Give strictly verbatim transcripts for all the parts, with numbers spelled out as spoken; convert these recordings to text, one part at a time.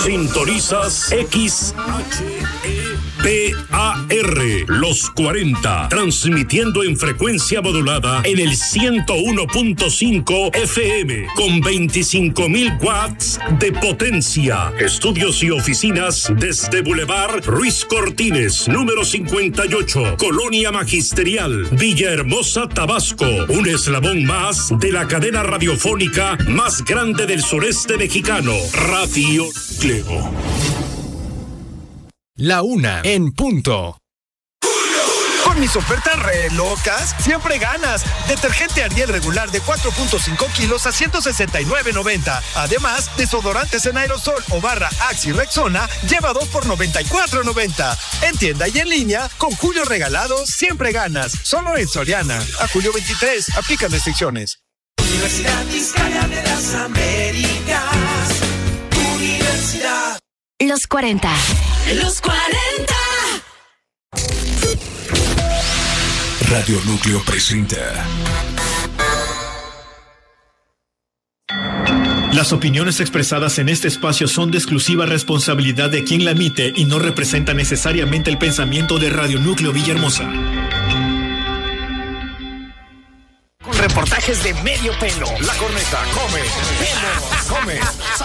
Sintonizas X H E P A R, Los cuarenta, transmitiendo en frecuencia modulada en el ciento uno punto cinco F M, con veinticinco mil watts de potencia. Estudios y oficinas desde Boulevard Ruiz Cortines, número cincuenta y ocho, Colonia Magisterial, Villahermosa, Tabasco. Un eslabón más de la cadena radiofónica más grande del sureste mexicano, Radio Cleo. La una en punto. Con mis ofertas re locas, siempre ganas. Detergente Ariel regular de cuatro punto cinco kilos a ciento sesenta y nueve noventa. Además, desodorantes en aerosol o barra Axe y Rexona, lleva dos por noventa y cuatro noventa. En tienda y en línea, con Julio regalado, siempre ganas. Solo en Soriana. A julio veintitrés, aplican restricciones. Universidad Vizcaya de las Américas. Universidad. Los cuarenta. Los cuarenta. Radio Núcleo presenta. Las opiniones expresadas en este espacio son de exclusiva responsabilidad de quien la emite y no representan necesariamente el pensamiento de Radio Núcleo Villahermosa. Con reportajes de medio pelo. La corneta come, pelo, come.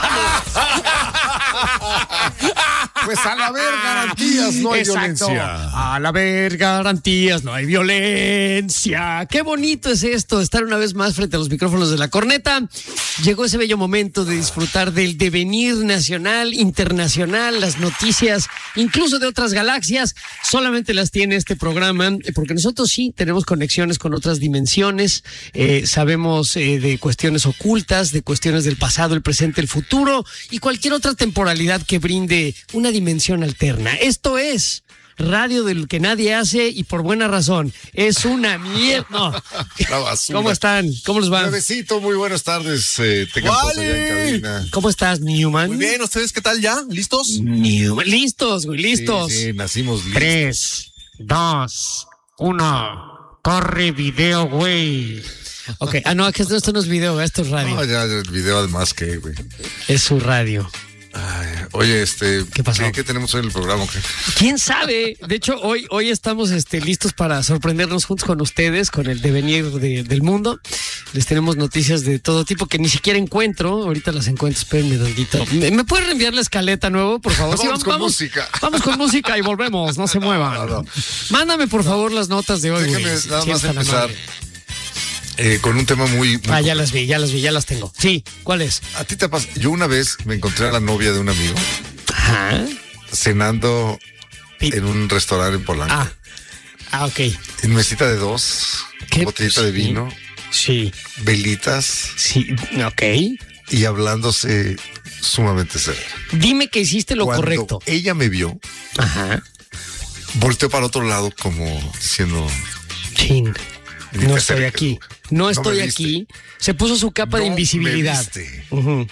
Pues al haber garantías no hay Exacto. violencia. Al haber garantías no hay violencia. Qué bonito es esto, estar una vez más frente a los micrófonos de La Corneta. Llegó ese bello momento de disfrutar del devenir nacional, internacional, las noticias, incluso de otras galaxias. Solamente las tiene este programa, porque nosotros sí tenemos conexiones con otras dimensiones. Eh, sabemos eh, de cuestiones ocultas, de cuestiones del pasado, el presente, el futuro y cualquier otra temporalidad que brinde una dimensión alterna. Esto es radio del que nadie hace y por buena razón. Es una mierda. No. La basura. ¿Cómo están? ¿Cómo les va? Nuevecito, muy buenas tardes. Eh, tengan ¡Vale! todos allá en cabina. ¿Cómo estás, Newman? Muy bien, ¿ustedes qué tal ya? ¿Listos? Newman. Listos, güey, listos. Sí, sí, nacimos listos. Tres, dos, uno. Corre video, güey. Ok, ah, no, que esto, esto no es video, esto es radio. No, ya el video además que, güey. Es su radio. Ay, oye, este, ¿Qué pasó? ¿qué, qué tenemos hoy en el programa? ¿Qué? ¿Quién sabe? De hecho, hoy, hoy estamos este, listos para sorprendernos juntos con ustedes, con el devenir de, del mundo. Les tenemos noticias de todo tipo que ni siquiera encuentro. Ahorita las encuentro, espérenme tantito. ¿Me, ¿Me puede reenviar la escaleta nuevo, por favor? Vamos, Sí, vamos con vamos, música. Vamos con música y volvemos, no se muevan. No, no. Mándame, por favor, las notas de hoy. Déjame güey, nada si más es tan empezar amable. eh, con un tema muy... muy Ah, ya las vi, ya las vi, ya las tengo. Sí, ¿cuál es? A ti te pasa. Yo una vez me encontré a la novia de un amigo Ajá. cenando Pi- en un restaurante en Polanco. Ah, ah, ok. En mesita de dos, ¿Qué? botellita de Sí. vino, Sí, velitas sí, ok. y hablándose sumamente serio. Dime que hiciste lo Cuando correcto. ella me vio, Ajá. volteó para otro lado como diciendo... Chin. Ni No te estoy acerques, aquí. güey. No me estoy viste. aquí. Se puso su capa de No me invisibilidad. viste. Ujú.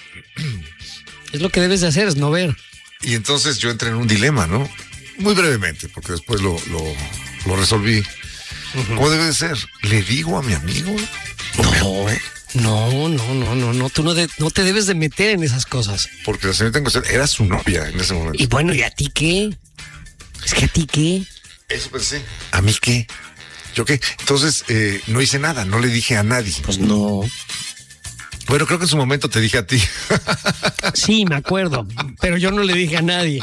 Es lo que debes de hacer, es no ver. Y entonces yo entré en un dilema, ¿no? Muy brevemente, porque después lo, lo, lo resolví. ¿Cómo debe de ser? ¿Le digo a mi amigo? No, no, no, no, no, no. Tú no, de- no te debes de meter en esas cosas. Porque la señorita en cuestión era su novia en ese momento. Y bueno, ¿y a ti qué? Es que a ti qué. Eso pensé. ¿A mí qué? ¿Yo qué? Entonces eh, no hice nada, no le dije a nadie. Pues no. Bueno, creo que en su momento te dije a ti. Sí, me acuerdo. Pero yo no le dije a nadie.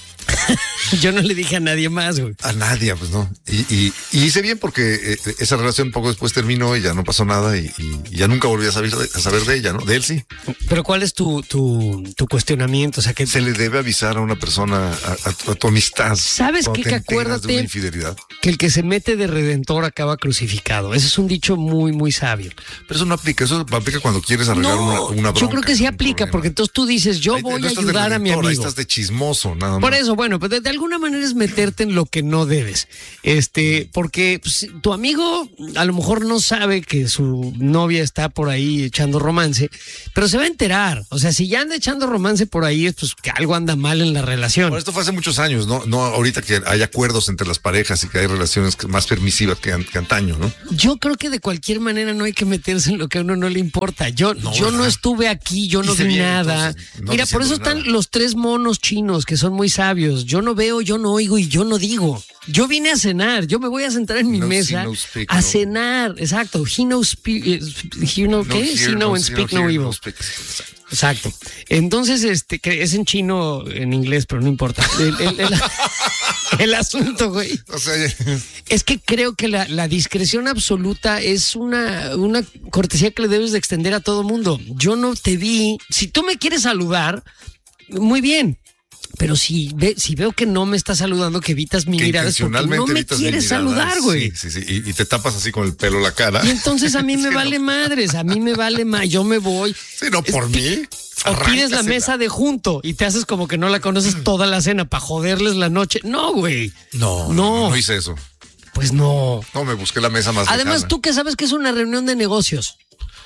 Yo no le dije a nadie más, güey. A nadie, pues no. Y, y, y hice bien porque eh, esa relación poco después terminó y ya no pasó nada y, y ya nunca volví a saber, de, a saber de ella, ¿no? De él sí. Pero ¿cuál es tu, tu, tu cuestionamiento? O sea, que Se le debe avisar a una persona, a, a, a tu amistad. ¿Sabes cuando qué? te Que enteras de acuérdate una infidelidad. que el que se mete de redentor acaba crucificado. Ese es un dicho muy, muy sabio. Pero eso no aplica, eso aplica cuando quieres arreglar una, una bronca. yo creo que sí un aplica, problema. porque entonces tú dices, yo Ahí- voy no a estás de ayudar a mi redentor, ahí amigo. estás de chismoso, nada más. Por eso, bueno, pues de, de alguna manera es meterte en lo que no debes. Este, porque pues, tu amigo a lo mejor no sabe que su novia está por ahí echando romance, pero se va a enterar. O sea, si ya anda echando romance por ahí, es pues que algo anda mal en la relación. Bueno, esto fue hace muchos años, ¿no? No ahorita que hay acuerdos entre las parejas y que hay relaciones más permisivas que, que antaño, ¿no? Yo creo que de cualquier manera no hay que meterse en lo que a uno no le importa. Yo no, yo no estuve aquí, yo no vi bien, nada. Entonces, no Mira, por eso están nada. Los tres monos chinos que son muy sabios. Yo no veo, yo no oigo y yo no digo. Yo vine a cenar, yo me voy a sentar en mi no, mesa no speak, a no. cenar. Exacto. He no speak, he no, no ¿qué? Hear, he no, no and speak no, no evil. No speak. Exacto. Entonces, este, que es en chino, en inglés, pero no importa. El, el, el, el asunto, güey. O sea, es que creo que la, la discreción absoluta es una, una cortesía que le debes de extender a todo mundo. Yo no te vi. Si tú me quieres saludar, muy bien. Pero si ve, si veo que no me estás saludando, que evitas mi mirada, es porque no me quieres saludar, güey. Sí, sí, sí. Y, y te tapas así con el pelo la cara. Y entonces a mí me sí, vale no. madres, a mí me vale más, yo me voy. Sí, no, por es, mí. O pides la mesa de junto y te haces como que no la conoces toda la cena para joderles la noche. No, güey. No, no, no, no hice eso. Pues no. No, me busqué la mesa más Además, lejana. ¿tú qué sabes que es una reunión de negocios?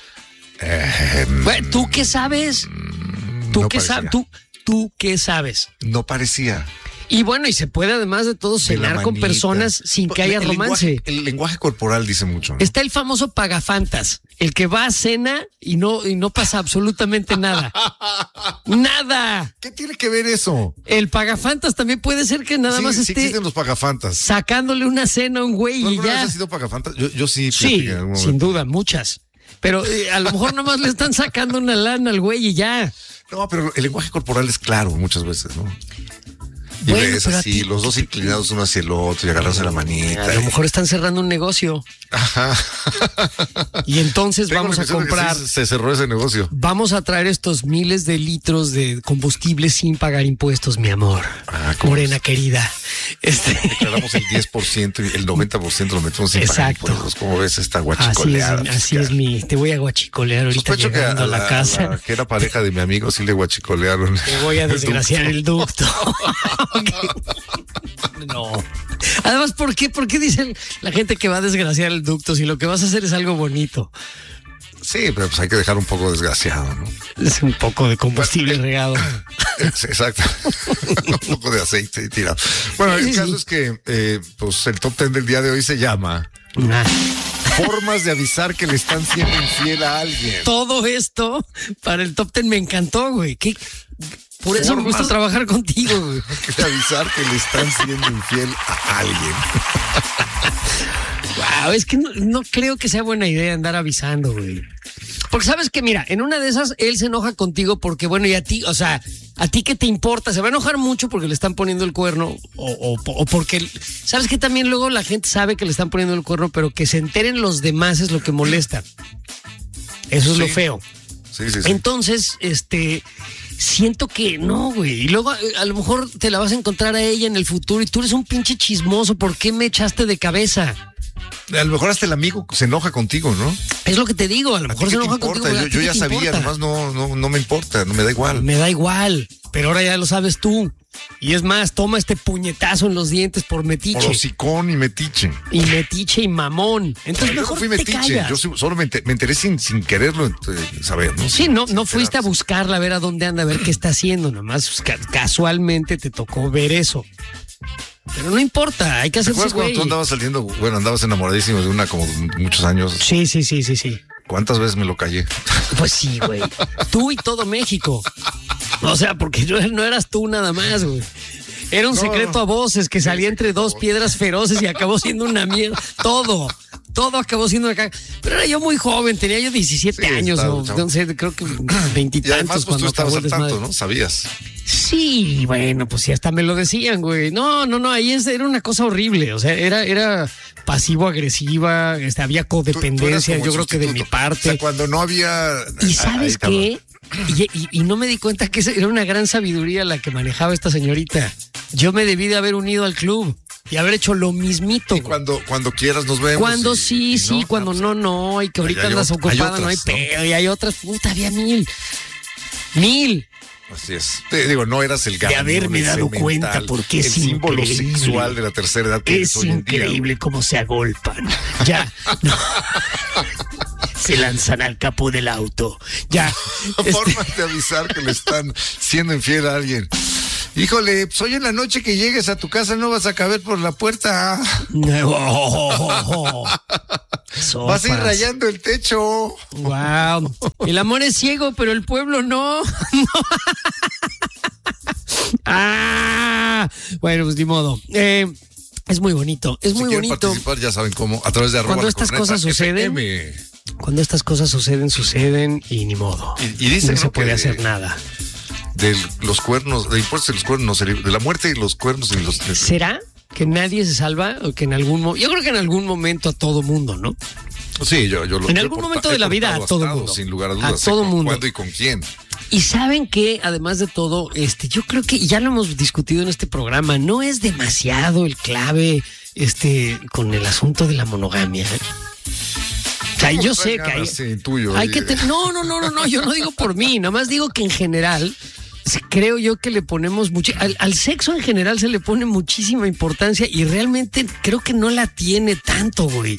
Eh, güey, ¿tú qué sabes? ¿Tú no qué sabes? ¿Tú? ¿Tú qué sabes? No parecía. Y bueno, y se puede además de todo cenar de con personas sin que haya el romance. Lenguaje, el lenguaje corporal dice mucho, ¿no? Está el famoso pagafantas, el que va a cena y no, y no pasa absolutamente nada. ¡Nada! ¿Qué tiene que ver eso? El pagafantas también puede ser que nada sí, más sí esté existen los pagafantas. Sacándole una cena a un güey y ya. ¿Has sido pagafantas? Yo, yo sí. Sí, sin duda, muchas. Pero eh, a lo mejor nomás le están sacando una lana al güey y ya. No, pero el lenguaje corporal es claro muchas veces, ¿no? Y bueno, ves así, ti, los dos inclinados uno hacia el otro y agarrarse la manita. A lo mejor están cerrando un negocio. Ajá. Y entonces Tengo vamos a comprar. Sí, se cerró ese negocio. Vamos a traer estos miles de litros de combustible sin pagar impuestos, mi amor. Ah, Morena es? Querida. Este... Declaramos el diez por ciento y el noventa por ciento lo metemos sin pagar impuestos. ¿Cómo ves esta guachicoleada? Así es, así es mi. Te voy a guachicolear ahorita Sospecho llegando que a la, la casa. La, que era pareja de mi amigo, sí le guachicolearon. Te voy a desgraciar el ducto. Okay. No. Además, ¿por qué? ¿Por qué dicen la gente que va a desgraciar el ducto si lo que vas a hacer es algo bonito? Sí, pero pues hay que dejar un poco desgraciado, ¿no? Es un poco de combustible bueno, regado. Exacto. Un poco de aceite tirado. Bueno, el sí, caso sí. es que eh, pues el top ten del día de hoy se llama nah. Formas de avisar que le están siendo infiel a alguien. Todo esto para el top ten me encantó, güey. ¿Qué? Por eso me gusta trabajar contigo, güey. De avisar que le están siendo infiel a alguien. Wow, es que no, no creo que sea buena idea andar avisando, güey. Porque sabes que, mira, en una de esas él se enoja contigo porque, bueno, y a ti, o sea, a ti qué te importa, se va a enojar mucho porque le están poniendo el cuerno o, o, o porque, sabes que también luego la gente sabe que le están poniendo el cuerno, pero que se enteren los demás es lo que molesta. Eso es sí. lo feo. Sí, sí, sí. Entonces, este... siento que no, güey. Y luego a, a lo mejor te la vas a encontrar a ella en el futuro y tú eres un pinche chismoso. ¿Por qué me echaste de cabeza? A lo mejor hasta el amigo se enoja contigo, ¿no? Es lo que te digo, a lo mejor se enoja contigo. Yo, yo ya sabía, importa? nomás no, no, no me importa, no me da igual. Me da igual, pero ahora ya lo sabes tú. Y es más, toma este puñetazo en los dientes por metiche. Por hocicón y metiche. Y metiche y mamón. Entonces yo mejor no fui te metiche, callas. yo solo me, me enteré sin, sin quererlo eh, saber, ¿no? Sí, no, no fuiste a buscarla, a ver a dónde anda, a ver qué está haciendo. Nomás ca- casualmente te tocó ver eso. Pero no importa, hay que hacerse güey. Cuando tú andabas saliendo, bueno, andabas enamoradísimo de una como muchos años. Sí, sí, sí, sí, sí. ¿Cuántas veces me lo callé? Pues sí, güey. Tú y todo México. O sea, porque yo, no eras tú nada más, güey. Era un no, secreto a voces que salía entre dos piedras feroces y acabó siendo una mierda. Todo, todo acabó siendo una caga. Pero era yo muy joven, tenía yo diecisiete sí, años, o no sé, creo que veintitantos. Y además, pues tú estabas al tanto, ¿no? Sabías. Sí, bueno, pues sí, hasta me lo decían, güey. No, no, no, ahí es, era una cosa horrible. O sea, era, era pasivo-agresiva, este, había codependencia, tú, tú yo creo que de mi parte. O sea, cuando no había. ¿Y sabes qué? Y, y, y no me di cuenta que era una gran sabiduría la que manejaba esta señorita. Yo me debí de haber unido al club y haber hecho lo mismito. Y cuando, cuando quieras nos vemos. Cuando y, sí, y sí, no, cuando no, no, y que ahorita andas ocupada, no hay pedo, y hay otras, puta, había mil. Mil. Así es. Te digo, no eras el De haberme dado cuenta, porque es el símbolo increíble. sexual de la tercera edad que Es hoy en día. increíble cómo se agolpan. Ya. No. Se lanzan al capó del auto. Ya. Este, Formas de avisar que le están siendo infiel a alguien. Híjole, pues hoy en la noche que llegues a tu casa no vas a caber por la puerta. no, oh, oh, oh. Vas a ir Sopas. rayando el techo. Wow. El amor es ciego, pero el pueblo no. Ah, bueno, pues ni modo. Eh, es muy bonito, es Si muy quieren bonito. participar, ya saben cómo, a través de arroba Cuando la estas corneta cosas suceden, F M. Cuando estas cosas suceden, suceden y ni modo. Y, y dicen, no se ¿no? puede que hacer de, nada. de los cuernos, de impuestos y los cuernos, de la muerte y los cuernos y los... ¿Será que nadie se salva o que en algún momento? Yo creo que en algún momento a todo mundo, ¿no? Sí, yo, yo lo En yo algún he momento corta- de la he vida, cortado a todo astados, mundo. sin lugar a A dudas. sé todo con mundo. ¿Cuándo y con quién? Y saben que, además de todo, este, yo creo que ya lo hemos discutido en este programa, no es demasiado el clave este, con el asunto de la monogamia. ¿eh? O sea, yo sé que hay, Sí, tuyo. hay que te- no, no, no, no, no, yo no digo por mí, nada más digo que en general sí, creo yo que le ponemos mucho al, al sexo en general se le pone muchísima importancia y realmente creo que no la tiene tanto, güey.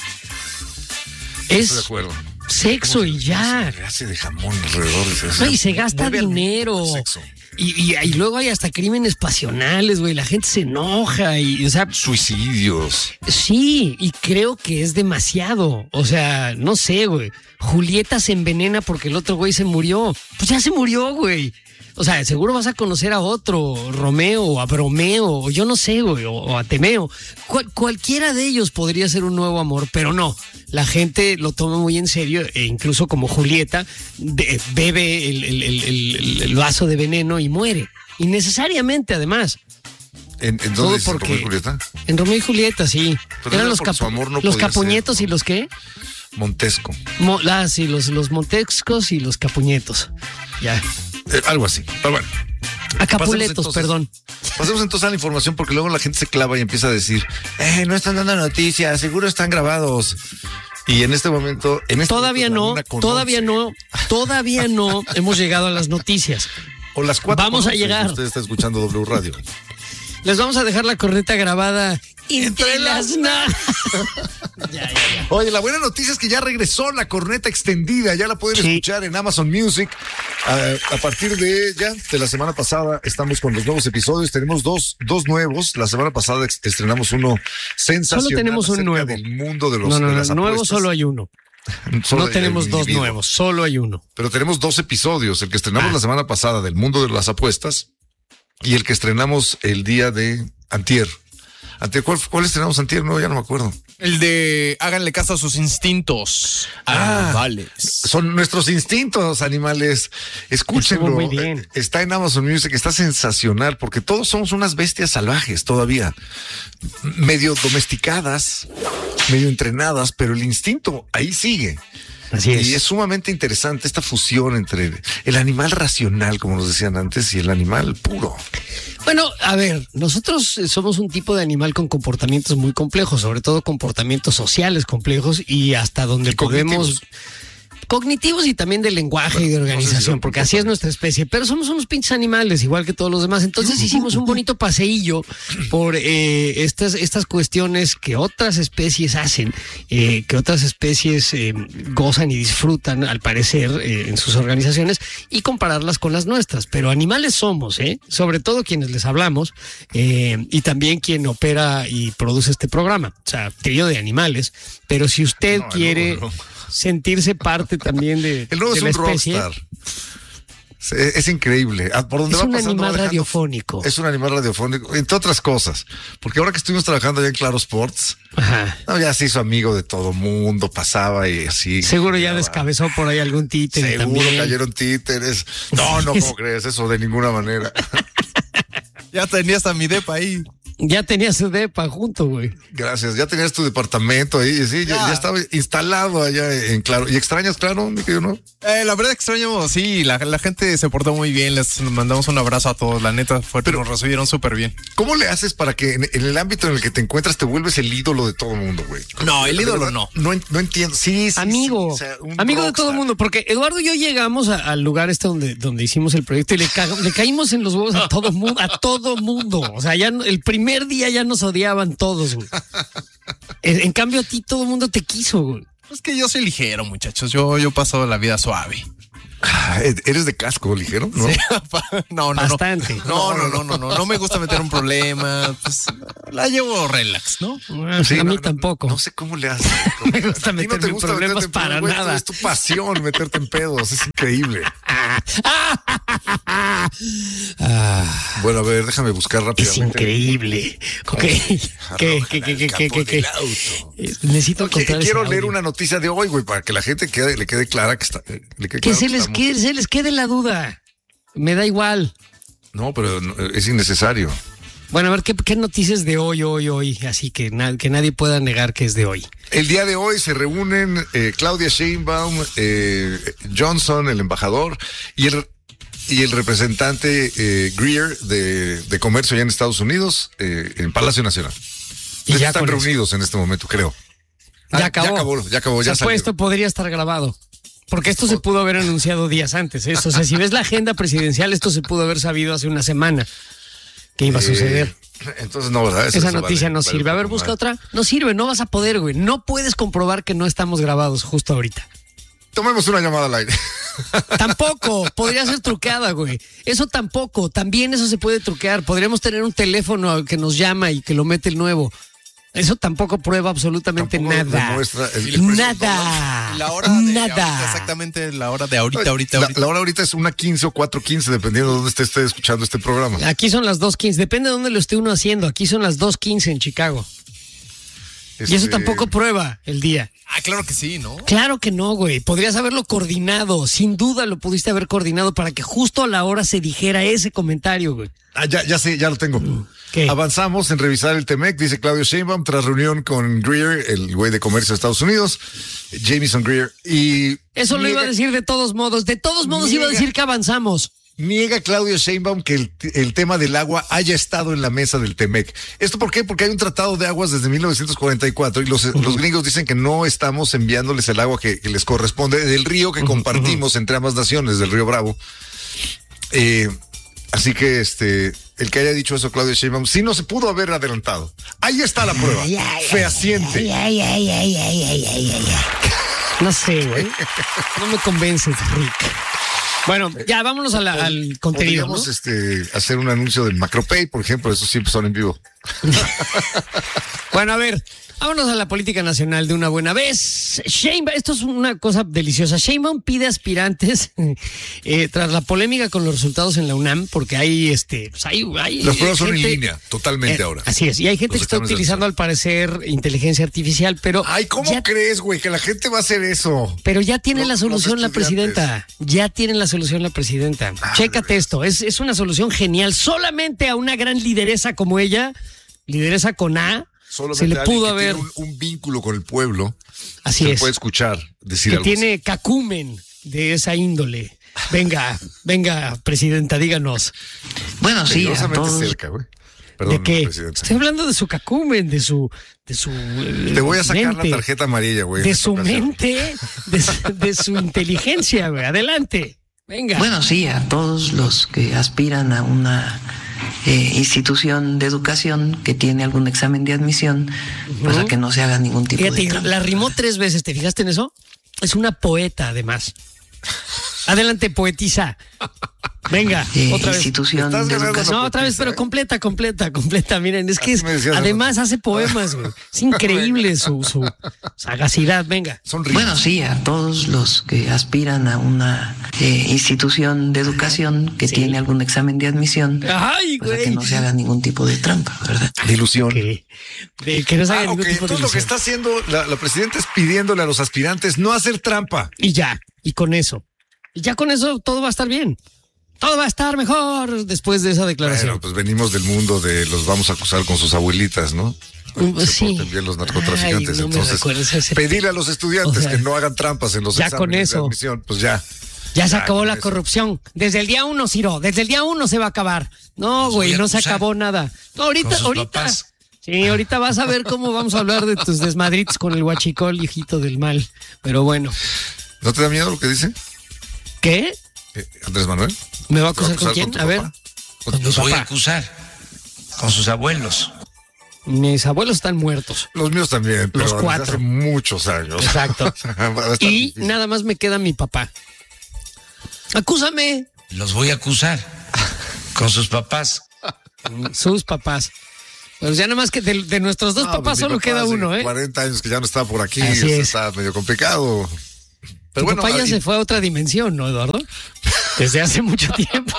Estoy de Es acuerdo. sexo y ya. Se hace de jamón alrededor de eso. No, y se gasta Vuelve al dinero. mundo del sexo. Y, y, y luego hay hasta crímenes pasionales, güey. La gente se enoja y, o sea, Suicidios. sí, y creo que es demasiado. O sea, no sé, güey. Julieta se envenena porque el otro güey se murió. Pues ya se murió, güey. O sea, seguro vas a conocer a otro, Romeo, o a Bromeo, o yo no sé, güey, o, o a Temeo. Cual- cualquiera de ellos podría ser un nuevo amor, pero no. La gente lo toma muy en serio, e incluso como Julieta, de- bebe el, el- el- el- el vaso de veneno y muere. Innecesariamente, además. ¿En, en Todo dónde dice porque- Romeo y Julieta? En Romeo y Julieta, sí. Pero Eran era los, porque su capu- amor no los podía capuñetos ser, y los qué? Montesco. Mo- ah, sí, los, los montescos y los capuñetos. Ya. Eh, algo así. Pero bueno. Acapuletos, entonces- perdón. Pasemos entonces a la información porque luego la gente se clava y empieza a decir, eh, no están dando noticias, seguro están grabados. Y en este momento, en este Todavía momento, no, una con todavía once, no, todavía no hemos llegado a las noticias. O las cuatro Vamos con a once, llegar. si usted está escuchando W Radio. Les vamos a dejar la corneta grabada Entre las na- ya, ya, ya. Oye, la buena noticia es que ya regresó la corneta extendida, ya la pueden Sí. escuchar en Amazon Music. A, a partir de ya, de la semana pasada, estamos con los nuevos episodios. Tenemos dos, dos nuevos. La semana pasada ex- estrenamos uno sensacional. Solo tenemos un acerca nuevo. del mundo de los No, no, de no, las nuevo apuestas. solo hay uno. Solo No hay tenemos un dos individuo. nuevos, solo hay uno. Pero tenemos dos episodios, el que estrenamos Ah. la semana pasada del mundo de las apuestas y el que estrenamos el día de antier. Antier, ¿cuál, cuál estrenamos antier? No, ya no me acuerdo. El de háganle caso a sus instintos. Ah. Animales. Son nuestros instintos, animales. Escúchenlo. Estuvo muy bien. Eh, Está en Amazon Music, está sensacional porque todos somos unas bestias salvajes todavía. Medio domesticadas, medio entrenadas, pero el instinto ahí sigue. Así es. Y es sumamente interesante esta fusión entre el animal racional, como nos decían antes, y el animal puro. Bueno, a ver, nosotros eh, somos un tipo de animal con comportamientos muy complejos, sobre todo comportamientos sociales complejos y hasta donde Y podemos... cognitivos. Cognitivos y también de lenguaje y de no sé si organización, son porque así es nuestra especie, pero somos unos pinches animales, igual que todos los demás. Entonces hicimos un bonito paseillo por eh, estas, estas cuestiones que otras especies hacen, eh, que otras especies eh, gozan y disfrutan, al parecer, eh, en sus organizaciones, y compararlas con las nuestras. Pero animales somos, ¿eh? Sobre todo quienes les hablamos, eh, y también quien opera y produce este programa. O sea, trío de animales. Pero si usted No, el quiere nuevo, sentirse parte también de, El nuevo de es la un especie, rockstar. Es, es increíble. Ah, Por donde es va un pasando, va animal dejando- radiofónico. Es un animal radiofónico, entre otras cosas. Porque ahora que estuvimos trabajando allá en Claro Sports, Ajá. no, ya se hizo amigo de todo mundo, pasaba y así. Seguro ya Llegaba. descabezó por ahí algún títere Seguro también. cayeron títeres. No, no, ¿cómo crees? Eso de ninguna manera. Ya tenía hasta mi depa ahí. Ya tenía su depa junto, güey. Gracias, ya tenías tu departamento ahí, sí, ya, ya estaba instalado allá en Claro. ¿Y extrañas Claro, mi querido, no? Eh, la verdad extraño, sí, la, la gente se portó muy bien, les mandamos un abrazo a todos, la neta, fue, pero nos recibieron súper bien. ¿Cómo le haces para que en, en el ámbito en el que te encuentras te vuelves el ídolo de todo el mundo, güey? No, el ídolo verdad, no. no. No entiendo, sí, sí. Amigo, sí, o sea, amigo rockstar. de todo el mundo, porque Eduardo y yo llegamos a, al lugar este donde, donde hicimos el proyecto y le, ca le caímos en los huevos a todo mundo, a todo mundo. O sea, ya no, el primer día ya nos odiaban todos, güey. En, en cambio a ti todo el mundo te quiso, güey. Es que yo soy ligero, muchachos, yo, yo paso la vida suave. Ah, ¿eres de casco ligero? No, sí, no, no, Bastante. No, no, no, no, no, no me gusta meter un problema. Pues, la llevo relax, ¿no? Sí, a mí no, tampoco. No, no sé cómo le haces. Me gusta A ti meterme en problemas meterte en para güey, nada. Es tu pasión meterte en pedos, es increíble. Bueno, a ver, déjame buscar Es rápidamente. increíble. ¿Qué? ¿Qué? ¿Qué? ¿Qué? ¿Qué? ¿Qué? ¿Qué? Necesito Oye, encontrar ese quiero leer audio. una noticia de hoy, güey, para que la gente quede, le quede clara que está. Le quede Que claro se que les, estamos- quede, se les quede la duda. Me da igual. No, pero no, es innecesario. Bueno, a ver, ¿qué, qué noticias de hoy, hoy, hoy? Así que, na que nadie pueda negar que es de hoy. El día de hoy se reúnen eh, Claudia Sheinbaum, eh, Johnson, el embajador, y el, y el representante eh, Greer de, de Comercio allá en Estados Unidos, eh, en Palacio Nacional. Y ya Están con eso. reunidos en este momento, creo. Ya Ah, acabó. Ya acabó, ya acabó, O sea, ya pues salió. esto podría estar grabado. Porque esto se pudo haber anunciado días antes. ¿eh? O sea, si ves la agenda presidencial, esto se pudo haber sabido hace una semana que iba a suceder. Eh, entonces, no, ¿verdad? Eso- Esa eso noticia vale- no vale sirve. A ver, poco busca más. otra. No sirve, no vas a poder, güey. No puedes comprobar que no estamos grabados justo ahorita. Tomemos una llamada al aire. Tampoco, podría ser truqueada, güey. Eso tampoco, también eso se puede truquear. Podríamos tener un teléfono que nos llama y que lo mete el nuevo. Eso tampoco prueba absolutamente Tampoco nada. demuestra el- el precio del Nada. La hora de Nada. ahorita, exactamente la hora de ahorita, ahorita, La, ahorita. la hora ahorita es una quince o cuatro quince, dependiendo de dónde esté, esté escuchando este programa. Aquí son las dos quince. Depende de dónde lo esté uno haciendo. Aquí son las dos quince en Chicago. Y eso Este, tampoco prueba el día. Ah, claro que sí, ¿no? Claro que no, güey. Podrías haberlo coordinado. Sin duda lo pudiste haber coordinado para que justo a la hora se dijera ese comentario, güey. Ah, ya, ya sé, ya lo tengo. ¿Qué? Avanzamos en revisar el T M E C, dice Claudio Sheinbaum, tras reunión con Greer, el güey de comercio de Estados Unidos, Jamieson Greer, y... Eso lo iba a niega- decir de todos modos. De todos modos iba a Niega. decir que avanzamos. Niega Claudio Sheinbaum que el, el tema del agua haya estado en la mesa del T M E C. ¿Esto por qué? Porque hay un tratado de aguas desde mil novecientos cuarenta y cuatro y los, los gringos dicen que no estamos enviándoles el agua que, que les corresponde del río que compartimos entre ambas naciones, del río Bravo. Eh, así que este, el que haya dicho eso Claudio Sheinbaum, sí no se pudo haber adelantado. Ahí está la prueba, fehaciente. Ay, ay, ay, ay, ay, ay, ay, ay. No sé, güey. No me convences, Rick. Bueno, ya vámonos a la- al contenido, ¿no? Podríamos este, hacer un anuncio del Macropay, por ejemplo, esos siempre son en vivo. Bueno, a ver, vámonos a la política nacional de una buena vez. Sheinbaum, esto es una cosa deliciosa. Sheinbaum pide aspirantes eh, tras la polémica con los resultados en la UNAM, porque hay, este, pues hay, hay Las pruebas son en gente- línea, totalmente Eh, ahora. Así es, y hay gente Los que está exámenes de utilizando al parecer inteligencia artificial, pero Ay, ¿cómo ya, crees, güey, que la gente va a hacer eso? pero ya tiene Los- la solución los la estudiantes. presidenta. Ya tiene la solución la presidenta. Ah, Chécate esto, es, es una solución genial. Solamente a una gran lideresa como ella, lideresa con A, Solamente se le alguien pudo que haber. tiene un, un vínculo con el pueblo. Así se es. puede escuchar decir Que algo tiene cacumen de esa índole. Venga, venga, presidenta, díganos. Bueno, así. sí, a Peligrosamente todos. cerca, güey. Perdón, ¿De qué? presidenta. Estoy hablando de su cacumen, de su, de su. eh, Te voy a sacar mente, la tarjeta amarilla, güey. en de esta su ocasión. mente, de, su- de su inteligencia, güey. Adelante. Venga. Bueno, sí, a todos los que aspiran a una eh, institución de educación que tiene algún examen de admisión, pues a que no se haga ningún tipo Fíjate, de trampa. la rimó tres veces, ¿te fijaste en eso? Es una poeta, además. Adelante, poetisa. Venga, Eh, otra vez. institución Estás de ganando educación. No, otra vez, poetisa, pero ¿eh? completa, completa, completa. Miren, es que Así es, me decías, además hace poemas, güey. Es increíble su, su sagacidad. Venga. Son rimas. Bueno, sí, a todos los que aspiran a una eh, institución de educación que Sí. tiene algún examen de admisión, Ay, pues a que güey. no se haga ningún tipo de trampa, ¿verdad? De ilusión. Que, de que no se haga Ah, ningún ok. tipo de Entonces lo que ilusión. está haciendo la, la presidenta es pidiéndole a los aspirantes no hacer trampa. Y ya, y con eso. Y ya con eso todo va a estar bien. todo va a estar mejor después de esa declaración. Bueno, pues venimos del mundo de los vamos a acusar con sus abuelitas, ¿no? Um, Se sí. porten bien los narcotraficantes. Ay, no me Entonces, recuerdes ese- pedirle a los estudiantes O sea, que no hagan trampas en los ya exámenes con eso. de admisión, pues ya. Ya se acabó con la eso. corrupción. Desde el día uno, Ciro. Desde el día uno se va a acabar. No, Los güey, voy a no se acusar. acabó nada. No, ahorita, Con sus ahorita. papás. Sí, ahorita vas a ver cómo vamos a hablar de tus desmadritos con el huachicol, hijito del mal. Pero bueno. ¿No te da miedo lo que dice ¿Qué? eh, Andrés Manuel? ¿Me va a ¿Te va acusar con quién? tu A ver. papá? Con mi Los voy a papá. acusar con sus abuelos. Mis abuelos están muertos. Los míos también, pero Los desde cuatro. hace muchos años. Exacto. Va a estar Y difícil. nada más me queda mi papá. Acúsame. Los voy a acusar con sus papás. Sus papás. Pues ya nada más que de, de nuestros dos No, papás pues mi solo papá queda hace uno, ¿eh? cuarenta años que ya no está por aquí, Así o sea, es. está medio complicado. Pero Tu bueno, papá ya y- se fue a otra dimensión, ¿no, Eduardo? Desde hace mucho tiempo.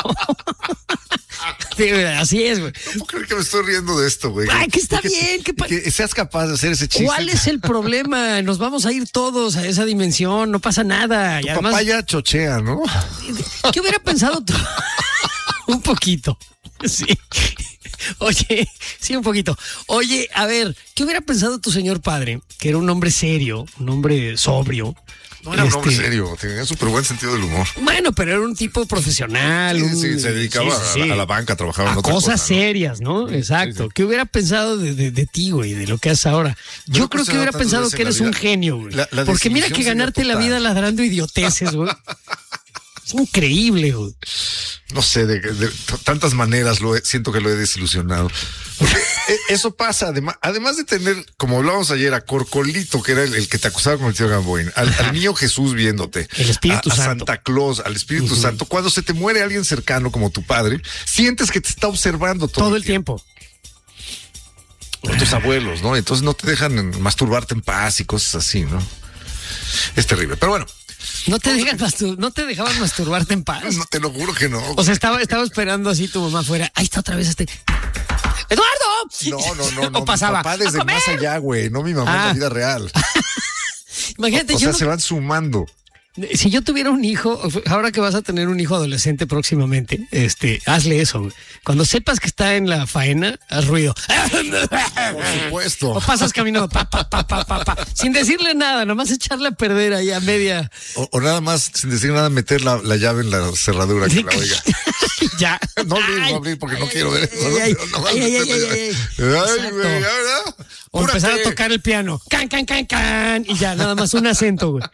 Sí, güey, así es, güey. no puedo creer que me estoy riendo de esto, güey. Ay, que está Y bien, que pa- que seas capaz de hacer ese chiste. ¿Cuál es el problema? Nos vamos a ir todos a esa dimensión, no pasa nada. Tu Y además, papá ya chochea, ¿no? ¿qué hubiera pensado tú? Un poquito. Sí. Oye, sí, un poquito. Oye, a ver, ¿qué hubiera pensado tu señor padre? Que era un hombre serio, un hombre sobrio. No era un hombre Este, serio, tenía súper buen sentido del humor. Bueno, pero era un tipo profesional. Sí, un- sí, se dedicaba sí, sí, a, sí. a la banca, trabajaba en A otra cosas cosa, ¿no? serias, ¿no? Exacto. ¿Qué hubiera pensado de, de, de ti, güey, de lo que haces ahora? No Yo he creo que cuestionado hubiera tantas pensado veces que en la eres un vida. genio, güey. La- la Porque mira desilusión que sería ganarte la total. vida ladrando idioteces, güey. Es increíble, güey. No sé, de, de t- tantas maneras lo he- siento que lo he desilusionado. Porque e- eso pasa, además, además de tener, como hablábamos ayer, a Corcolito, que era el, el que te acusaba con el tío Gamboín, al, al niño Jesús viéndote, El Espíritu a, a Santo. Santa Claus, al Espíritu Santo, cuando se te muere alguien cercano como tu padre, sientes que te está observando todo, Todo el tiempo. O tus abuelos, ¿no? Entonces no te dejan masturbarte en paz y cosas así, ¿no? Es terrible, pero bueno, No te, dejan mastur- no te dejaban masturbarte en paz. no te lo juro que no. O sea, estaba, estaba esperando así tu mamá afuera. Ahí está otra vez este. ¡Eduardo! No, no, no, no. O pasaba. Mi papá desde ¡A comer! más allá, güey, no mi mamá en Ah. la vida real. Imagínate, O yo sea, no- se van sumando. si yo tuviera un hijo, ahora que vas a tener un hijo adolescente próximamente, este, hazle eso, güey. Cuando sepas que está en la faena, haz ruido. Por supuesto. O pasas caminando, pa, pa, pa, pa, pa, pa, sin decirle nada, nomás echarle a perder ahí a media. O, o nada más, sin decir nada, meter la, la llave en la cerradura que la oiga. Ya. No abrir, Ay, no abrir, porque no ay, quiero ver eso. ay, ¿no? ay, Pero nomás ay, ay, meter la ay, llave. ay, Ay, Exacto. güey, ahora. O empezar a apúrate. tocar el piano. Can, can, can, can. Y ya, nada más un acento, güey.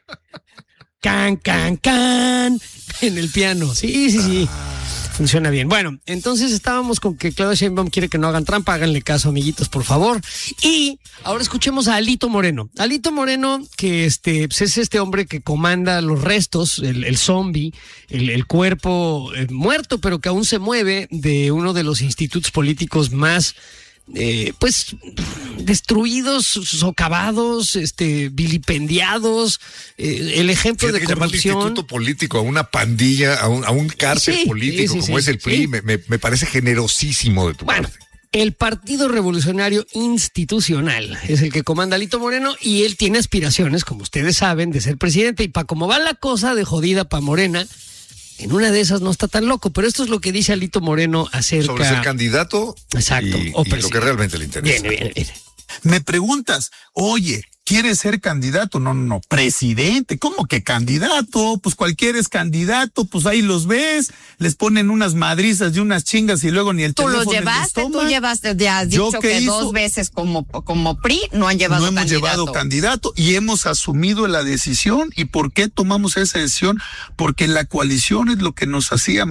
Can, can, can. En el piano. Sí, sí, sí. Funciona bien. Bueno, entonces estábamos con que Claudia Sheinbaum quiere que no hagan trampa. Háganle caso, amiguitos, por favor. Y ahora escuchemos a Alito Moreno. Alito Moreno, que este, pues es este hombre que comanda los restos, el, el zombie, el, el cuerpo eh, muerto, pero que aún se mueve, de uno de los institutos políticos más Eh, pues destruidos, socavados, este, vilipendiados, eh, el ejemplo Fíjate de que llamarle corrupción. instituto político, a una pandilla, a un, a un cártel Sí, político sí, sí, como sí, es el P R I, sí. me, me- me parece generosísimo de tu Bueno, parte. el Partido Revolucionario Institucional es el que comanda Alito Moreno y él tiene aspiraciones, como ustedes saben, de ser presidente. Y para cómo va la cosa de jodida para Morena, en una de esas no está tan loco. Pero esto es lo que dice Alito Moreno acerca. Sobre ser candidato Exacto, y, o y lo presidente. que realmente le interesa. Viene, viene, viene. Me preguntas, oye, ¿quieres ser candidato? No, no, no, presidente. ¿Cómo que candidato? Pues cualquiera es candidato, pues ahí los ves, les ponen unas madrizas y unas chingas y luego ni el Tú teléfono los les llevaste, tú toman. llevaste, ya has ¿Yo dicho qué que hizo? dos veces como, como P R I no han llevado No hemos candidato. llevado candidato y hemos asumido la decisión. ¿Y por qué tomamos esa decisión? Porque la coalición es lo que nos hacía.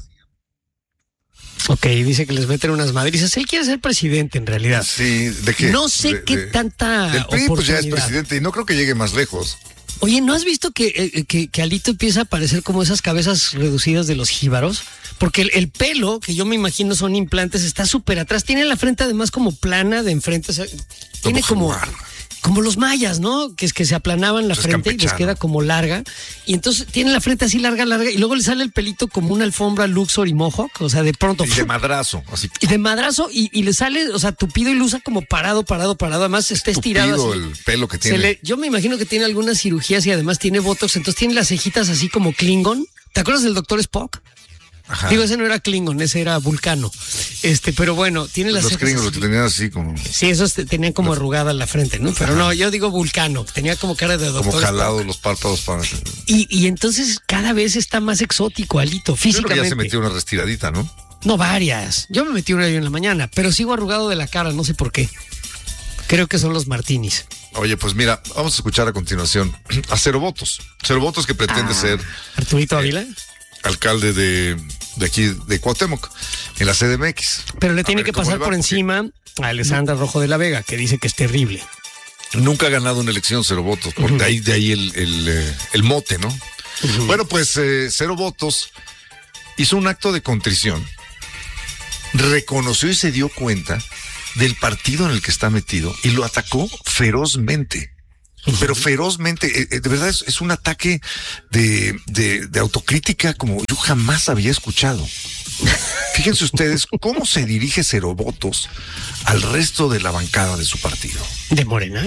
Ok, dice que les meten unas madrizas. Él quiere ser presidente en realidad. Sí, ¿de qué? No sé De- qué de- tanta Del P R I, pues ya es oportunidad. presidente y no creo que llegue más lejos. Oye, ¿no has visto que, eh, que, que Alito empieza a parecer como esas cabezas reducidas de los jíbaros? Porque el, el pelo, que yo me imagino son implantes, está súper atrás. Tiene la frente además como plana de enfrente. O sea, tiene como, como los mayas, ¿no? Que es que se aplanaban la Es frente y les campechano. queda como larga. Y entonces tiene la frente así larga, larga. Y luego le sale el pelito como una alfombra Luxor y Mohawk. O sea, de pronto. Y de madrazo, así. Y de madrazo y, y le sale, o sea, tupido y lo usa como parado, parado, parado. Además está estirado Tupido así. el pelo que Se tiene. le- yo me imagino que tiene algunas cirugías y además tiene botox, entonces tiene las cejitas así como Klingon. ¿Te acuerdas del doctor Spock? Ajá. Digo, ese no era Klingon, ese era Vulcano. Este, pero bueno, tiene las Los cejas Klingons así. lo tenían así como... Sí, esos te- tenían como arrugada la frente, ¿no? Pero no, yo digo Vulcano, tenía como cara de doctor. Como jalados los párpados para... Y, y entonces cada vez está más exótico, Alito, Yo creo que físicamente. ya se metió una restiradita, ¿no? No, varias. Yo me metí una en la mañana, pero sigo arrugado de la cara, no sé por qué. Creo que son los martinis. Oye, pues mira, vamos a escuchar a continuación a Cero Votos. Cero Votos que pretende Ah, ser Arturito Ávila. alcalde de, de aquí, de Cuauhtémoc, en la C D M X. Pero le A tiene ver que cómo pasar le va, por porque encima a Alessandra Rojo de la Vega, que dice que es terrible. Nunca ha ganado una elección Cero Votos, porque de ahí, de ahí el, el, eh, el mote, ¿no? Uh-huh. Bueno, pues eh, Cero Votos hizo un acto de contrición, reconoció y se dio cuenta del partido en el que está metido y lo atacó ferozmente. Pero ferozmente, eh, eh, de verdad es, es un ataque de, de, de autocrítica como yo jamás había escuchado. Fíjense ustedes cómo se dirige Cero Votos al resto de la bancada de su partido. ¿De Morena?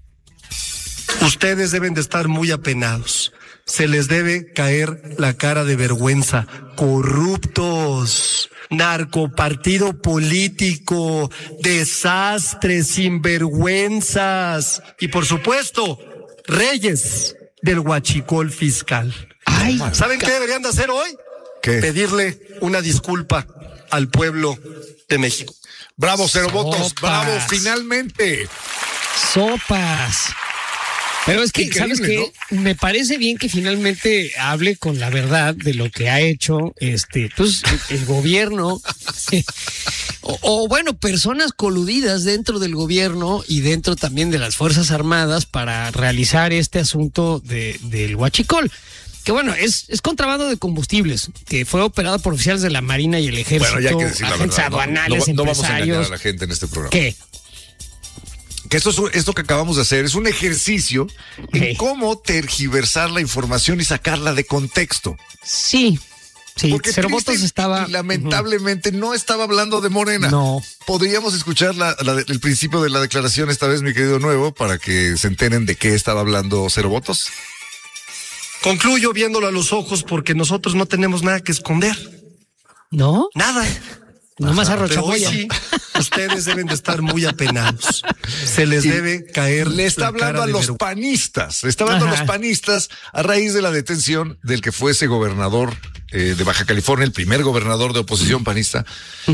Ustedes deben de estar muy apenados. Se les debe caer la cara de vergüenza. Corruptos, narcopartido político, desastres, sinvergüenzas y por supuesto, reyes del huachicol fiscal. Ay, ¿Saben qué deberían de hacer hoy? ¿Qué? Pedirle una disculpa al pueblo de México. Bravo, Cero Votos, Sopas. bravo, finalmente. Sopas. Pero es que, Increíble, ¿sabes qué? Me parece bien que finalmente hable con la verdad de lo que ha hecho este, pues, el, el gobierno. o, o, bueno, personas coludidas dentro del gobierno y dentro también de las Fuerzas Armadas para realizar este asunto de, del huachicol. Que bueno, es, es contrabando de combustibles, que fue operado por oficiales de la Marina y el Ejército, Bueno, ya hay que decir la agentes verdad. No, aduanales, no, no vamos a engañar empresarios. a la gente en este programa. ¿Qué? Que esto, es, un- esto que acabamos de hacer es un ejercicio en Sí. cómo tergiversar la información y sacarla de contexto. Sí, sí, Porque Cero triste Votos estaba... y lamentablemente no estaba hablando de Morena. No. Podríamos escuchar la, la de- el principio de la declaración esta vez, mi querido Nuevo, para que se enteren de qué estaba hablando Cero Votos. Concluyo viéndolo a los ojos porque nosotros no tenemos nada que esconder. ¿No? Nada. Nomás Pero arrocha hoy polla. sí, ustedes deben de estar muy apenados. Se les Y debe caer. Le está la hablando cara a de los vergüenza. panistas. Le está hablando Ajá. a los panistas a raíz de la detención del que fuese gobernador eh, de Baja California, el primer gobernador de oposición panista,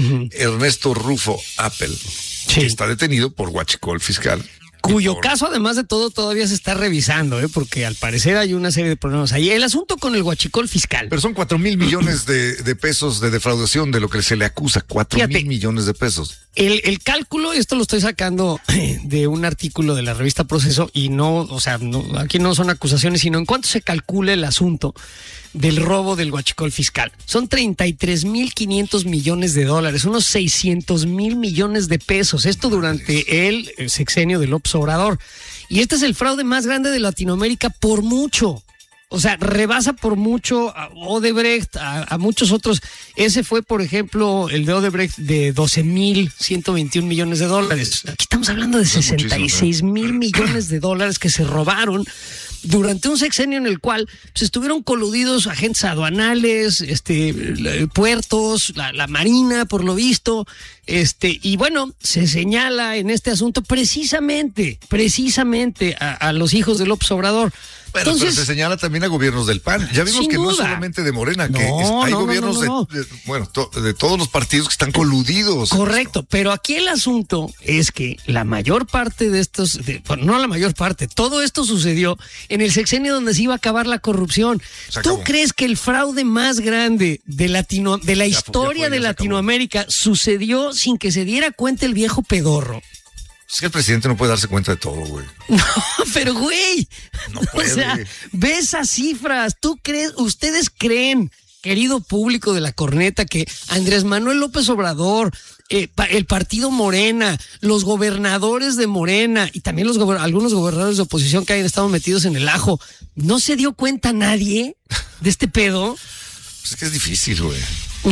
Ernesto Rufo Appel, que está detenido por huachicol fiscal. Cuyo Por- caso, además de todo, todavía se está revisando, ¿eh? Porque al parecer hay una serie de problemas ahí. El asunto con el huachicol fiscal. Pero son cuatro mil millones de, de pesos de defraudación de lo que se le acusa. Cuatro Fíjate. mil millones de pesos. El, el cálculo, esto lo estoy sacando de un artículo de la revista Proceso y no, o sea, no, aquí no son acusaciones, sino en cuánto se calcula el asunto del robo del huachicol fiscal. Son treinta y tres mil quinientos millones de dólares, unos seiscientos mil millones de pesos. Esto durante el sexenio de López Obrador. Y este es el fraude más grande de Latinoamérica por mucho. O sea, rebasa por mucho a Odebrecht, a, a muchos otros. Ese fue, por ejemplo, el de Odebrecht de doce mil ciento veintiún millones de dólares. Aquí estamos hablando de sesenta y seis mil millones de dólares que se robaron durante un sexenio en el cual pues, estuvieron coludidos agentes aduanales, este, la- puertos, la, la marina, por lo visto, este, y bueno, se señala en este asunto precisamente, precisamente a, a los hijos de López Obrador. Bueno, Entonces, pero se señala también a gobiernos del P A N. Ya vimos sin que no es duda. solamente de Morena, que No, es- hay no, no, gobiernos no, no, no. De, de- bueno, to- de todos los partidos que están coludidos. correcto, pero aquí el asunto es que la mayor parte de estos, de- bueno, no la mayor parte, todo esto sucedió en el sexenio donde se iba a acabar la corrupción. Se ¿Tú acabó. crees que el fraude más grande de, Latino, de la Ya fue, historia ya fue, de ya se acabó. Latinoamérica sucedió sin que se diera cuenta el viejo pedorro? Es que el presidente no puede darse cuenta de todo, güey. No, pero güey, No o puede. sea, ve esas cifras. ¿Tú crees, ustedes creen, querido público de la corneta, que Andrés Manuel López Obrador, eh, pa- el partido Morena, los gobernadores de Morena y también los gober- algunos gobernadores de oposición que hayan estado metidos en el ajo, no se dio cuenta nadie de este pedo? Pues es que es difícil, güey.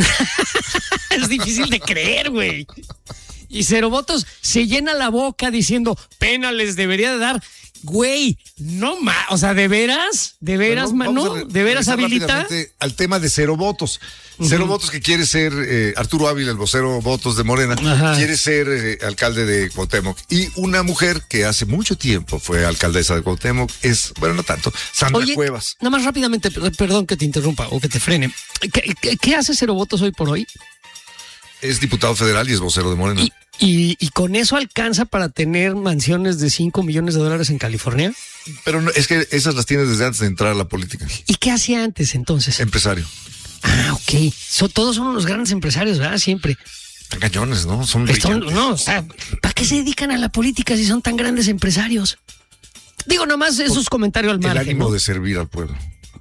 Es difícil de creer, güey. Y Cero Votos se llena la boca diciendo, pena les debería de dar. Güey, no más. O sea, ¿de veras? ¿De veras, Bueno, mano? re- ¿De veras habilita? rápidamente al tema de cero votos. Cero Ujú. votos que quiere ser eh, Arturo Ávila, el vocero votos de Morena, Ajá. quiere ser eh, alcalde de Cuauhtémoc. Y una mujer que hace mucho tiempo fue alcaldesa de Cuauhtémoc es, bueno, no tanto, Sandra Oye, Cuevas. nada más rápidamente, per- perdón que te interrumpa o que te frene. ¿Qué, qué, qué hace Cero Votos hoy por hoy? Es diputado federal y es vocero de Morena. Y, y, y con eso alcanza para tener mansiones de cinco millones de dólares en California. Pero no, es que esas las tiene desde antes de entrar a la política. ¿Y qué hacía antes entonces? Empresario. Ah, ok. So, todos son unos grandes empresarios, ¿verdad? Siempre. Están cañones, ¿no? Son Están- brillantes. no, o sea, ¿para qué se dedican a la política si son tan grandes empresarios? Digo, nomás esos comentarios al El margen, ánimo ¿no? de servir al pueblo.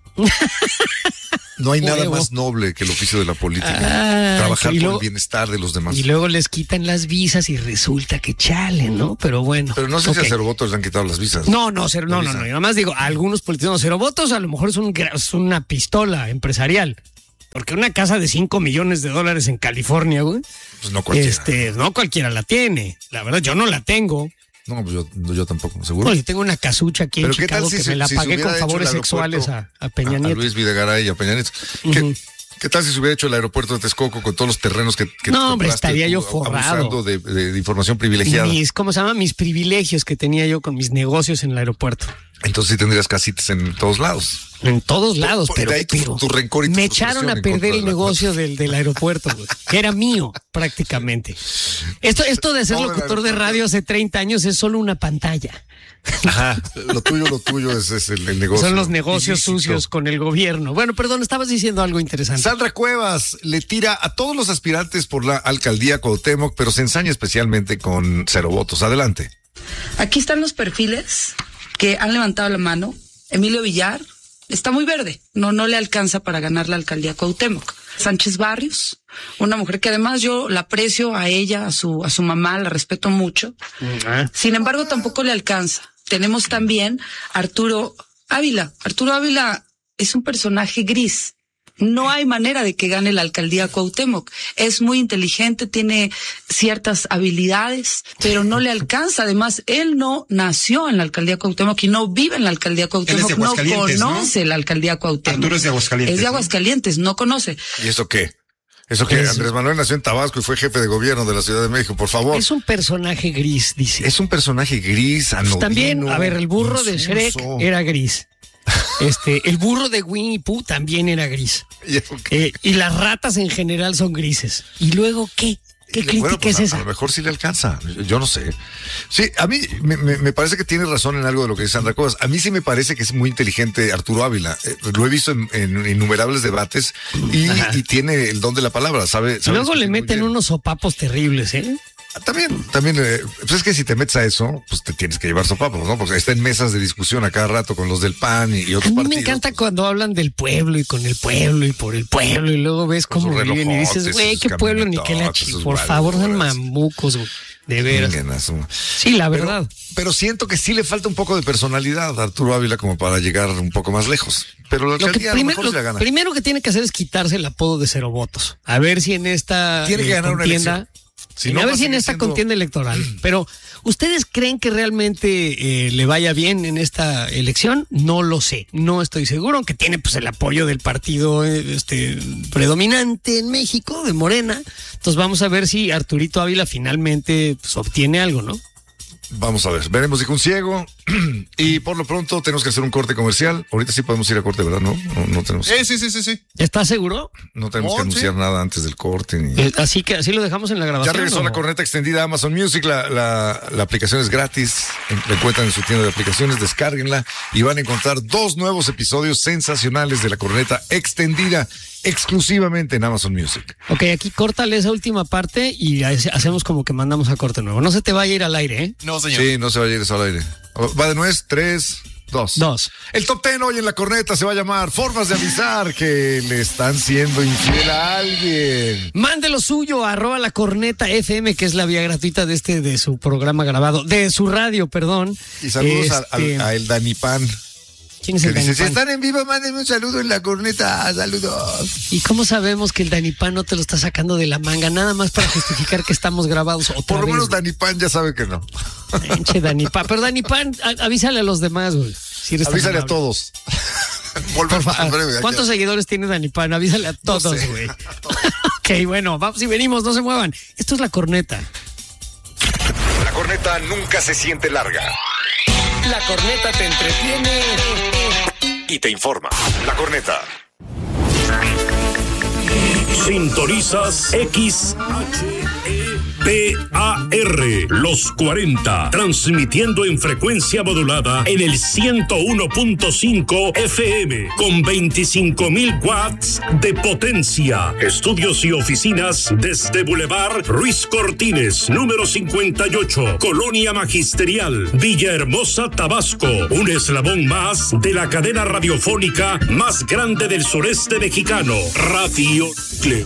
No hay nada Huevo. más noble que el oficio de la política. Ah, Trabajar y por luego- el bienestar de los demás. Y luego les quitan las visas y resulta que chale, ¿no? Pero bueno. Pero no sé si ok. a Cero Votos le han quitado las visas. No, no, cero, no, La no, visa. no. Yo nada más digo, a algunos políticos, no, Cero Votos a lo mejor es, un, gra- es una pistola empresarial. Porque una casa de cinco millones de dólares en California, güey. Pues no cualquiera. Este, no cualquiera la tiene. La verdad, yo no la tengo. No, pues yo, yo tampoco, seguro. No, yo tengo una casucha aquí en Pero ¿qué tal Chicago si que se- me la si se pagué hubiera con hecho el favores aeropuerto sexuales a, a Peña a, a Nieto. Luis Videgaray y a Peña Nieto. ¿Qué, Ujú. qué tal si se hubiera hecho el aeropuerto de Texcoco con todos los terrenos que, que No, hombre, compraste estaría tú, yo forrado. abusando de, de- de información privilegiada? Mis, ¿cómo se llama? Mis privilegios que tenía yo con mis negocios en el aeropuerto. Entonces sí tendrías casitas en todos lados. En todos lados, Por- pero, de ahí tu- pero tu rencor y tu me frustración echaron a en perder contra el de la negocio del, del aeropuerto, güey, que era mío prácticamente. Esto, esto de ser No, del locutor de aeropuerto. radio hace treinta años es solo una pantalla. Ajá. Lo tuyo, lo tuyo es, es el, el negocio. Son los negocios ilícito. sucios con el gobierno. Bueno, perdón, estabas diciendo algo interesante. Sandra Cuevas le tira a todos los aspirantes por la alcaldía Cuauhtémoc, pero se ensaña especialmente con Cero Votos. Adelante. Aquí están los perfiles que han levantado la mano. Emilio Villar está muy verde, no, no le alcanza para ganar la alcaldía Cuauhtémoc. Sánchez Barrios, una mujer que además yo la aprecio a ella, a su, a su mamá, la respeto mucho. Sin embargo, tampoco le alcanza. Tenemos también a Arturo Ávila. Arturo Ávila es un personaje gris. No hay manera de que gane la alcaldía Cuauhtémoc. Es muy inteligente, tiene ciertas habilidades, pero no le alcanza. Además, él no nació en la alcaldía Cuauhtémoc y no vive en la alcaldía Cuauhtémoc. de No Aguascalientes, ¿no? conoce la alcaldía Cuauhtémoc. Arturo es de Aguascalientes, Es de ¿no? Aguascalientes, no conoce. ¿Y eso qué? Eso que Es- Andrés Manuel nació en Tabasco y fue jefe de gobierno de la Ciudad de México, por favor. Es un personaje gris, dice. Es un personaje gris, anodino. Pues también, a ver, el burro de Shrek insulso. era gris. Este, el burro de Winnie Pooh también era gris. ¿Y eso qué? Eh, y las ratas en general son grises. ¿Y luego qué? ¿Qué crítica Bueno, pues, es a- esa? A lo mejor sí le alcanza. Yo no sé. Sí, a mí me, me- me parece que tiene razón en algo de lo que dice Sandra Cuevas. A mí sí me parece que es muy inteligente Arturo Ávila. Eh, lo he visto en, en innumerables debates y, y tiene el don de la palabra. Sabe, Y sabe luego le discutir muy meten bien. unos sopapos terribles, ¿eh? También, también, eh, pues es que si te metes a eso, pues te tienes que llevar sopapos, ¿no? Porque está en mesas de discusión a cada rato con los del P A N y, y A otros mí me partidos. encanta cuando hablan del pueblo y con el pueblo y por el pueblo y luego ves Con cómo sus viven y dices, relojotes, güey, sus qué pueblo ni qué la camionetotas, chi. sus Por favor, son valedoras. mamucos, güey. De veras. Chinguen a su- Sí, la Pero- verdad. Pero, siento que sí le falta un poco de personalidad a Arturo Ávila como para llegar un poco más lejos. Pero la Lo que alcaldía a lo primer- mejor lo se la gana. primero que tiene que hacer es quitarse el apodo de Cero Votos. A ver si en esta Tiene que eh, ganar una contienda. elección. Si y no, a va ver a si en seguir esta siendo- contienda electoral. Pero, ¿ustedes creen que realmente eh, le vaya bien en esta elección? No lo sé. No estoy seguro, aunque tiene pues el apoyo del partido eh, este predominante en México, de Morena. Entonces vamos a ver si Arturito Ávila finalmente pues, obtiene algo, ¿no? Vamos a ver, veremos, dijo un ciego. Y por lo pronto tenemos que hacer un corte comercial. Ahorita sí podemos ir a corte, ¿verdad? No, no, no tenemos, Sí, sí, sí, sí, sí. ¿Estás seguro? no tenemos que Oh, sí. anunciar nada antes del corte. Ni... Eh, Así que así lo dejamos en la Ya grabación. regresó ¿o? la corneta extendida a Amazon Music. La, la, la aplicación es gratis. La encuentran en su tienda de aplicaciones. Descárguenla y van a encontrar dos nuevos episodios sensacionales de la corneta extendida exclusivamente en Amazon Music. Ok, aquí córtale esa última parte y hace- hacemos como que mandamos a corte nuevo. No se te vaya a ir al aire, ¿eh? No, señor. Sí, no se va a ir eso al aire. Va de nuez, tres, dos. Dos. El top ten hoy en la corneta se va a llamar Formas de avisar que le están siendo infiel a alguien. Mande lo suyo a arroba la corneta F M, que es la vía gratuita de este, de su programa grabado, de su radio, perdón. Y saludos a- Este, al- a, el Dani Pan. ¿Quién es que el dice, Dani si Pan? están en vivo, mándenme un saludo en la corneta. Saludos. ¿Y cómo sabemos que el Dani Pan no te lo está sacando de la manga? Nada más para justificar que estamos grabados otra Por lo vez, menos güey. Dani Pan ya sabe que no. Enche, Dani Pan. Pero Dani Pan, a- avísale a los demás, güey. Si eres tan Avísale a amable. todos. Volvemos Por favor, en breve. ¿cuántos seguidores tiene Dani Pan? Avísale a todos, sé. güey. Ok, bueno, vamos y venimos, no se muevan. Esto es La Corneta. La corneta nunca se siente larga. La Corneta te entretiene Y te informa. La corneta. Sintonizas X H E P A R, los cuarenta, transmitiendo en frecuencia modulada en el ciento uno punto cinco F M, con veinticinco mil watts de potencia. Estudios y oficinas desde Boulevard Ruiz Cortines, número cincuenta y ocho, Colonia Magisterial, Villahermosa, Tabasco. Un eslabón más de la cadena radiofónica más grande del sureste mexicano, Radio Núcleo.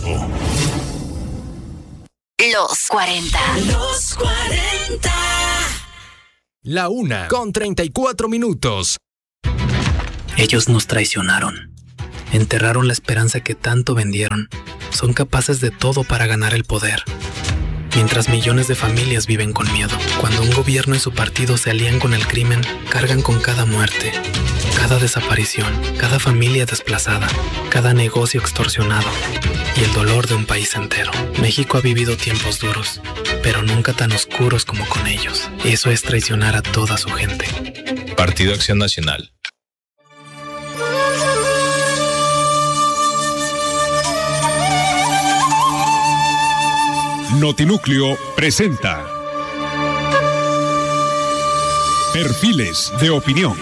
Los cuarenta. Los cuarenta. La una con treinta y cuatro minutos. Ellos nos traicionaron. Enterraron la esperanza que tanto vendieron. Son capaces de todo para ganar el poder. Mientras millones de familias viven con miedo. Cuando un gobierno y su partido se alían con el crimen, cargan con cada muerte, cada desaparición, cada familia desplazada, cada negocio extorsionado y el dolor de un país entero. México ha vivido tiempos duros, pero nunca tan oscuros como con ellos. Eso es traicionar a toda su gente. Partido Acción Nacional. Notinúcleo presenta Perfiles de Opinión.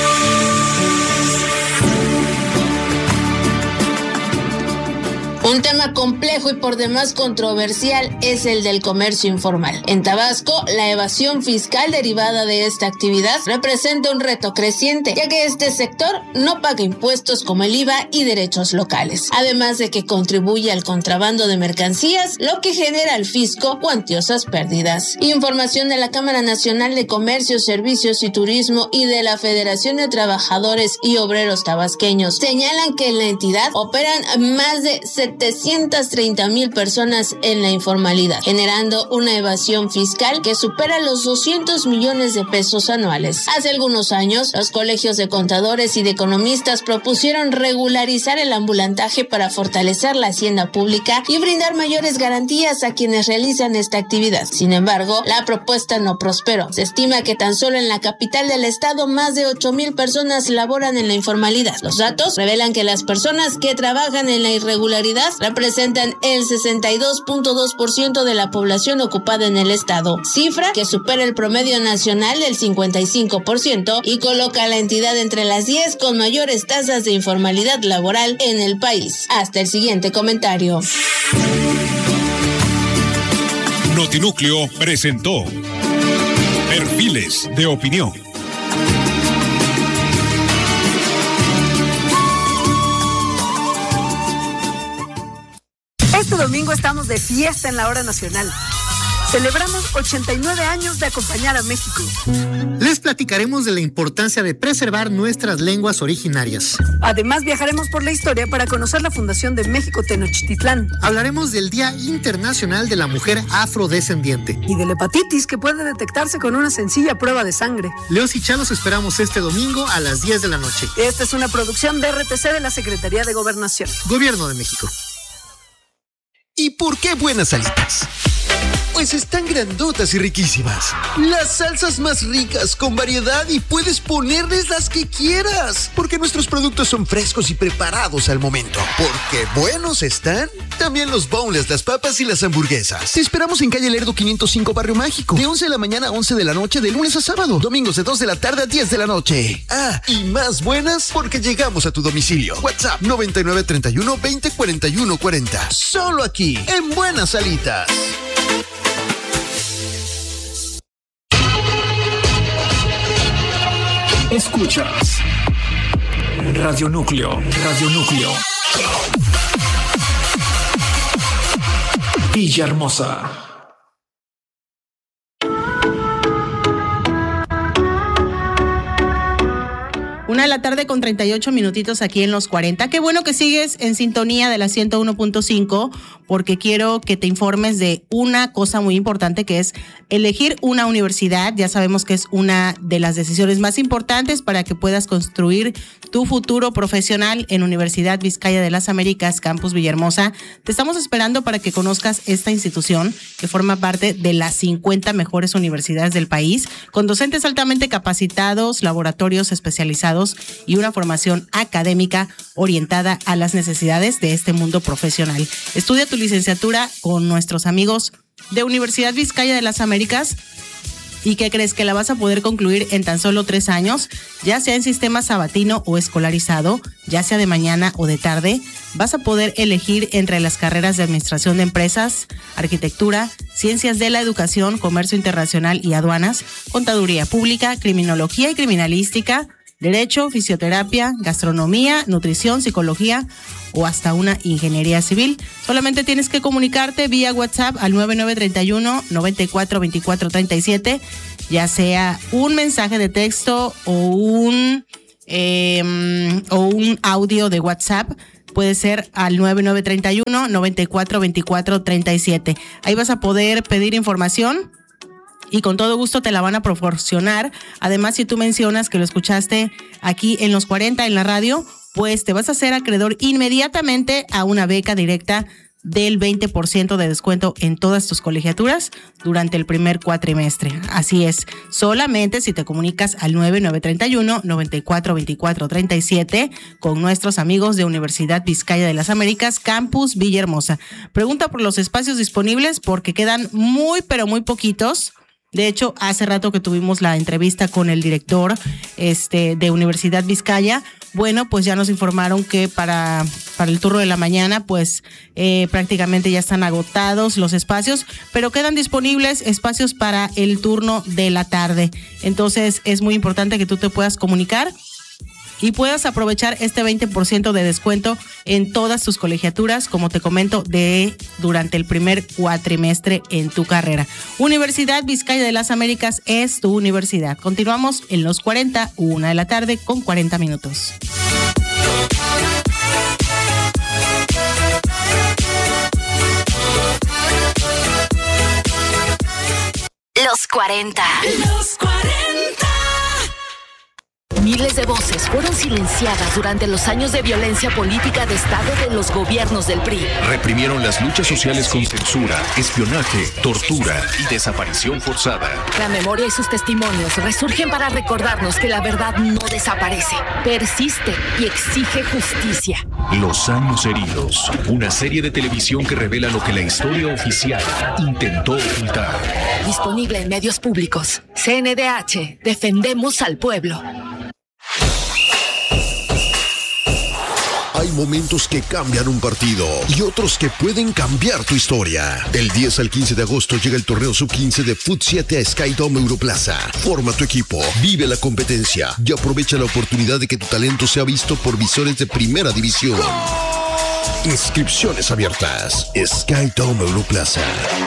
Un tema complejo y por demás controversial es el del comercio informal. En Tabasco, la evasión fiscal derivada de esta actividad representa un reto creciente, ya que este sector no paga impuestos como el I V A y derechos locales, además de que contribuye al contrabando de mercancías, lo que genera al fisco cuantiosas pérdidas. Información de la Cámara Nacional de Comercio, Servicios y Turismo y de la Federación de Trabajadores y Obreros Tabasqueños señalan que en la entidad operan más de setecientas treinta mil personas en la informalidad, generando una evasión fiscal que supera los doscientos millones de pesos anuales. Hace algunos años, los colegios de contadores y de economistas propusieron regularizar el ambulantaje para fortalecer la hacienda pública y brindar mayores garantías a quienes realizan esta actividad. Sin embargo, la propuesta no prosperó. Se estima que tan solo en la capital del estado más de ocho mil personas laboran en la informalidad. Los datos revelan que las personas que trabajan en la irregularidad representan el sesenta y dos punto dos por ciento de la población ocupada en el estado, cifra que supera el promedio nacional del cincuenta y cinco por ciento y coloca a la entidad entre las diez con mayores tasas de informalidad laboral en el país. Hasta el siguiente comentario. Notinúcleo presentó Perfiles de Opinión. Este domingo estamos de fiesta en la hora nacional. Celebramos ochenta y nueve años de acompañar a México. Les platicaremos de la importancia de preservar nuestras lenguas originarias. Además, viajaremos por la historia para conocer la fundación de México Tenochtitlán. Hablaremos del Día Internacional de la Mujer Afrodescendiente. Y de la hepatitis, que puede detectarse con una sencilla prueba de sangre. Leos y Chalos esperamos este domingo a las diez de la noche. Esta es una producción de R T C de la Secretaría de Gobernación. Gobierno de México. ¿Y por qué buenas alitas? Pues están grandotas y riquísimas. Las salsas más ricas, con variedad, y puedes ponerles las que quieras. Porque nuestros productos son frescos y preparados al momento. Porque buenos están también los boneless, las papas y las hamburguesas. Te esperamos en calle Lerdo quinientos cinco, Barrio Mágico. De once de la mañana a once de la noche, de lunes a sábado. Domingos de dos de la tarde a diez de la noche. Ah, y más buenas porque llegamos a tu domicilio. WhatsApp noventa y nueve treinta y uno veinte cuarenta y uno cuarenta. Solo aquí, en Buenas Alitas. Escuchas Radio Núcleo, Radio Núcleo. Villahermosa. Una Una de la tarde con treinta y ocho minutitos aquí en Los cuarenta. Qué bueno que sigues en sintonía de la ciento uno punto cinco, porque quiero que te informes de una cosa muy importante, que es elegir una universidad. Ya sabemos que es una de las decisiones más importantes para que puedas construir tu futuro profesional en Universidad Vizcaya de las Américas, Campus Villahermosa. Te estamos esperando para que conozcas esta institución que forma parte de las cincuenta mejores universidades del país, con docentes altamente capacitados, laboratorios especializados y una formación académica orientada a las necesidades de este mundo profesional. Estudia tu licenciatura con nuestros amigos de Universidad Vizcaya de las Américas. ¿Y qué crees? Que la vas a poder concluir en tan solo tres años, ya sea en sistema sabatino o escolarizado, ya sea de mañana o de tarde. Vas a poder elegir entre las carreras de administración de empresas, arquitectura, ciencias de la educación, comercio internacional y aduanas, contaduría pública, criminología y criminalística, derecho, fisioterapia, gastronomía, nutrición, psicología o hasta una ingeniería civil. Solamente tienes que comunicarte vía WhatsApp al nueve nueve tres uno, nueve cuatro dos cuatro tres siete, ya sea un mensaje de texto o un, eh, o un audio de WhatsApp. Puede ser al nueve nueve tres uno, nueve cuatro dos cuatro tres siete. Ahí vas a poder pedir información y con todo gusto te la van a proporcionar. Además, si tú mencionas que lo escuchaste aquí en Los cuarenta en la radio, pues te vas a hacer acreedor inmediatamente a una beca directa del veinte por ciento de descuento en todas tus colegiaturas durante el primer cuatrimestre. Así es, solamente si te comunicas al nueve nueve tres uno, nueve cuatro dos cuatro tres siete con nuestros amigos de Universidad Vizcaya de las Américas, Campus Villahermosa. Pregunta por los espacios disponibles porque quedan muy, pero muy poquitos. De hecho, hace rato que tuvimos la entrevista con el director este, de Universidad Vizcaya, bueno, pues ya nos informaron que para, para el turno de la mañana, pues eh, prácticamente ya están agotados los espacios, pero quedan disponibles espacios para el turno de la tarde. Entonces, es muy importante que tú te puedas comunicar y puedas aprovechar este veinte por ciento de descuento en todas tus colegiaturas, como te comento, de durante el primer cuatrimestre en tu carrera. Universidad Vizcaya de las Américas es tu universidad. Continuamos en Los cuarenta, una de la tarde con cuarenta minutos. Los cuarenta. Los cuarenta. Miles de voces fueron silenciadas durante los años de violencia política de Estado de los gobiernos del P R I. Reprimieron las luchas sociales con censura, espionaje, tortura y desaparición forzada. La memoria y sus testimonios resurgen para recordarnos que la verdad no desaparece, persiste y exige justicia. Los años heridos, una serie de televisión que revela lo que la historia oficial intentó ocultar. Disponible en medios públicos. C N D H, defendemos al pueblo. Hay momentos que cambian un partido y otros que pueden cambiar tu historia. Del diez al quince de agosto llega el torneo sub quince de Fut siete a Skydome Europlaza. Forma tu equipo, vive la competencia y aprovecha la oportunidad de que tu talento sea visto por visores de primera división. Inscripciones abiertas. Skydome Europlaza.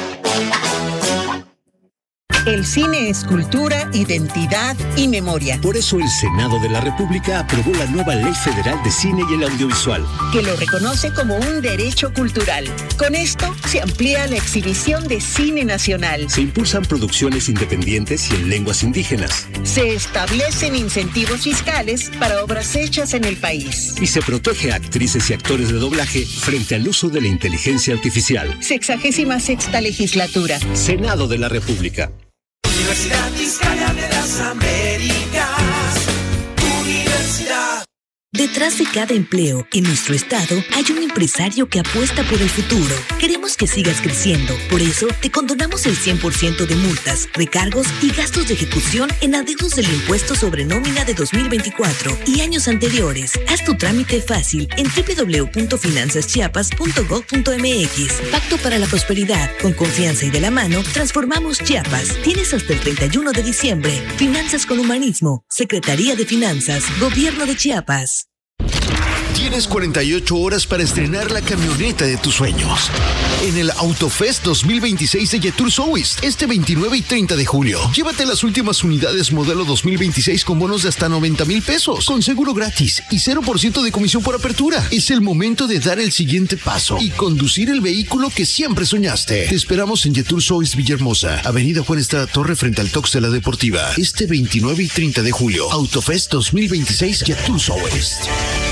El cine es cultura, identidad y memoria. Por eso el Senado de la República aprobó la nueva Ley Federal de Cine y el Audiovisual, que lo reconoce como un derecho cultural. Con esto se amplía la exhibición de cine nacional. Se impulsan producciones independientes y en lenguas indígenas. Se establecen incentivos fiscales para obras hechas en el país. Y se protege a actrices y actores de doblaje frente al uso de la inteligencia artificial. Sexagésima sexta legislatura. Senado de la República. Universidad Vizcaya de las Américas, Universidad. Detrás de cada empleo en nuestro estado hay un empresario que apuesta por el futuro. Queremos que sigas creciendo. Por eso, te condonamos el cien por ciento de multas, recargos y gastos de ejecución en adeudos del impuesto sobre nómina de dos mil veinticuatro y años anteriores. Haz tu trámite fácil en doble u doble u doble u punto finanzas chiapas punto gob punto eme equis. Pacto para la prosperidad. Con confianza y de la mano, transformamos Chiapas. Tienes hasta el treinta y uno de diciembre. Finanzas con humanismo. Secretaría de Finanzas. Gobierno de Chiapas. Tienes cuarenta y ocho horas para estrenar la camioneta de tus sueños. En el Autofest dos mil veintiséis de Jetour South, este veintinueve y treinta de julio. Llévate las últimas unidades modelo dos mil veintiséis con bonos de hasta noventa mil pesos, con seguro gratis y cero por ciento de comisión por apertura. Es el momento de dar el siguiente paso y conducir el vehículo que siempre soñaste. Te esperamos en Jetour South Villahermosa, Avenida Juan Estrada Torre frente al Tox de la Deportiva. Este veintinueve y treinta de julio. Autofest dos mil veintiséis Jetour South.